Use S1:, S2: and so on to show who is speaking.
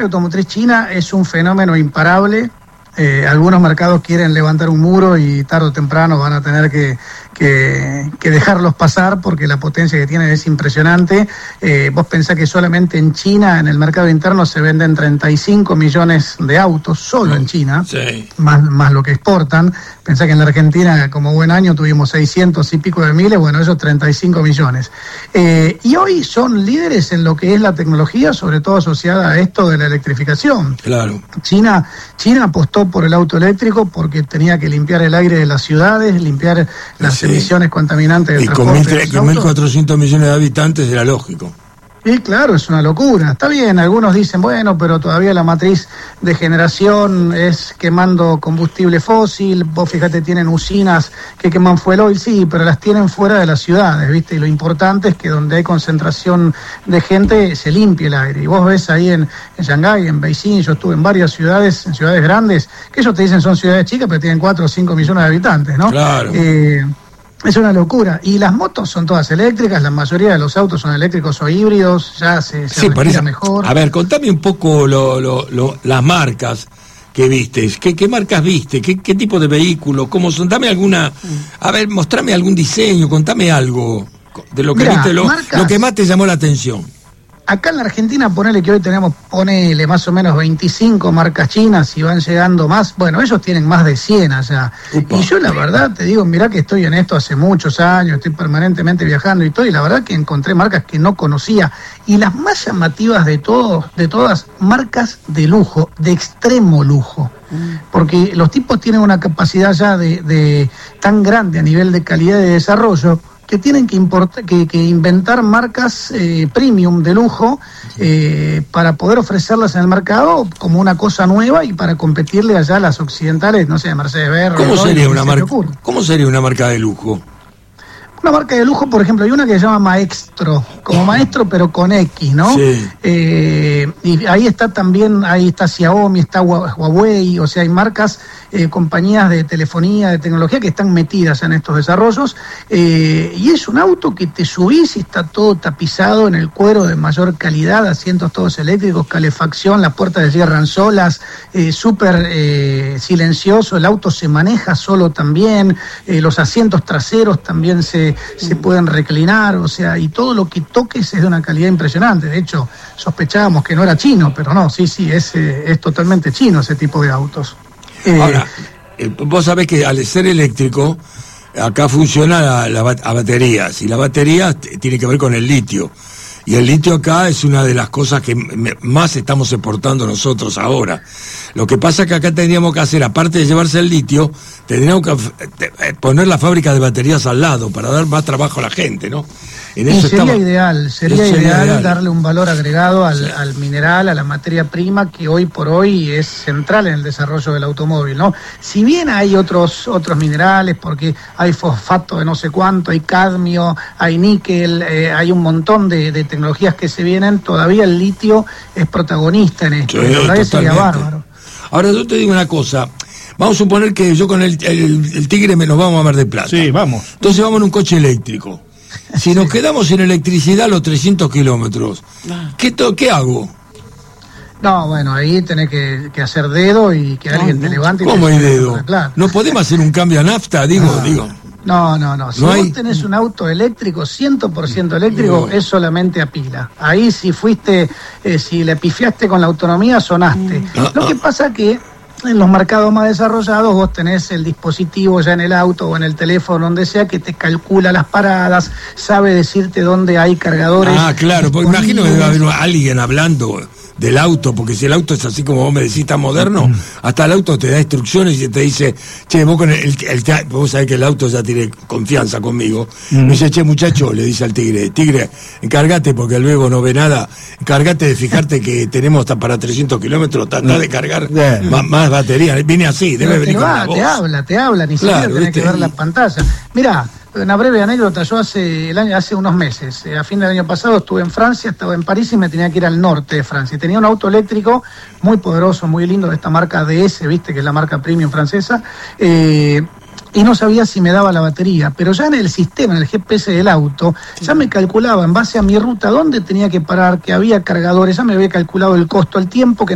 S1: industria automotriz china es un fenómeno imparable. Algunos mercados quieren levantar un muro y tarde o temprano van a tener que dejarlos pasar porque la potencia que tienen es impresionante. Vos pensás que solamente en China, en el mercado interno, se venden 35 millones de autos, solo en China, sí. más lo que exportan. Pensá que en la Argentina, como buen año, tuvimos 600 y pico de miles, bueno, esos 35 millones. Y hoy son líderes en lo que es la tecnología, sobre todo asociada a esto de la electrificación. Claro. China apostó por el auto eléctrico porque tenía que limpiar el aire de las ciudades, limpiar las emisiones contaminantes del transporte.
S2: Y con 1.400 millones de habitantes era lógico.
S1: Sí, claro, es una locura. Está bien, algunos dicen, bueno, pero todavía la matriz de generación es quemando combustible fósil. Vos fíjate, tienen usinas que queman fuel oil, sí, pero las tienen fuera de las ciudades, ¿viste? Y lo importante es que donde hay concentración de gente se limpie el aire. Y vos ves ahí en Shanghái, en Beijing, yo estuve en varias ciudades, en ciudades grandes, que ellos te dicen son ciudades chicas, pero tienen 4 o 5 millones de habitantes, ¿no? Claro. Es una locura. Y las motos son todas eléctricas, la mayoría de los autos son eléctricos o híbridos, ya se respira mejor.
S2: A ver, contame un poco las marcas que vistes. ¿Qué marcas viste? ¿Qué tipo de vehículos? ¿Cómo son? Dame alguna... A ver, mostrame algún diseño, contame algo de lo que viste, lo que más te llamó la atención.
S1: Acá en la Argentina, ponele que hoy tenemos, más o menos 25 marcas chinas y van llegando más. Bueno, ellos tienen más de 100 allá. Upa. Y yo la verdad te digo, mirá que estoy en esto hace muchos años, estoy permanentemente viajando y todo, y la verdad que encontré marcas que no conocía. Y las más llamativas de todas, marcas de lujo, de extremo lujo. Porque los tipos tienen una capacidad ya de tan grande a nivel de calidad de desarrollo, que tienen que inventar marcas premium de lujo para poder ofrecerlas en el mercado como una cosa nueva y para competirle allá a las occidentales, no sé, Mercedes-Benz.
S2: ¿Cómo sería una marca de lujo?
S1: Una marca de lujo, por ejemplo, hay una que se llama Maestro, como maestro pero con X, ¿no? Sí. Y ahí está Xiaomi, está Huawei, o sea, hay marcas, compañías de telefonía, de tecnología que están metidas en estos desarrollos, y es un auto que te subís y está todo tapizado en el cuero de mayor calidad, asientos todos eléctricos, calefacción, las puertas se cierran solas, súper silencioso, el auto se maneja solo también, los asientos traseros también se pueden reclinar, o sea, y todo lo que toques es de una calidad impresionante. De hecho, sospechábamos que no era chino, pero no, sí, es totalmente chino ese tipo de autos.
S2: Ahora, vos sabés que al ser eléctrico, acá funciona a baterías, y la batería tiene que ver con el litio. Y el litio acá es una de las cosas que más estamos exportando nosotros ahora. Lo que pasa es que acá tendríamos que hacer, aparte de llevarse el litio, tendríamos que poner la fábrica de baterías al lado para dar más trabajo a la gente, ¿no?
S1: Sería ideal darle un valor agregado al mineral, a la materia prima, que hoy por hoy es central en el desarrollo del automóvil, ¿no? Si bien hay otros minerales, porque hay fosfato de no sé cuánto, hay cadmio, hay níquel, hay un montón de tecnologías que se vienen, todavía el litio es protagonista en esto. Sí, la verdad que sería bárbaro.
S2: Ahora yo te digo una cosa. Vamos a suponer que yo con el Tigre nos vamos a Mar del Plata.
S3: Sí, vamos.
S2: Entonces vamos en un coche eléctrico. Si nos quedamos sin electricidad a los 300 kilómetros, ¿qué hago?
S1: No, bueno, ahí tenés que hacer dedo y que alguien te levante.
S2: ¿Cómo hay dedo? ¿No podemos hacer un cambio a nafta? Digo.
S1: No. Si vos tenés un auto eléctrico, 100% eléctrico, es solamente a pila. Ahí si le pifiaste con la autonomía, sonaste. Lo que pasa que en los mercados más desarrollados vos tenés el dispositivo ya en el auto o en el teléfono, donde sea, que te calcula las paradas, sabe decirte dónde hay cargadores.
S2: Claro, porque imagino que debe haber alguien hablando del auto, porque si el auto es así como vos me decís, tan moderno, hasta el auto te da instrucciones y te dice, che, vos con vos sabés que el auto ya tiene confianza conmigo, me dice, che, muchacho, le dice al Tigre, encárgate, porque luego no ve nada, encárgate de fijarte que tenemos hasta para 300 kilómetros, tratá de cargar más batería, viene así, debe venir con la voz.
S1: Te habla, ni siquiera tenés que ver la pantalla. Mirá, una breve anécdota, yo hace unos meses, a fin del año pasado estuve en Francia, estaba en París y me tenía que ir al norte de Francia. Tenía un auto eléctrico muy poderoso, muy lindo, de esta marca DS, viste, que es la marca premium francesa, y no sabía si me daba la batería, pero ya en el sistema, en el GPS del auto, ya me calculaba en base a mi ruta dónde tenía que parar, que había cargadores, ya me había calculado el costo, el tiempo que